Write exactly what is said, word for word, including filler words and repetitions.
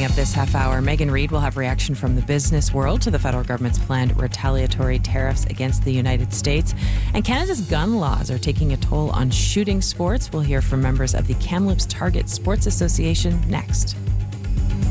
up this half hour, Megan Reid will have reaction from the business world to the federal government's planned retaliatory tariffs against the United States. And Canada's gun laws are taking a toll on shooting sports. We'll hear from members of the Kamloops Target Sports Association next.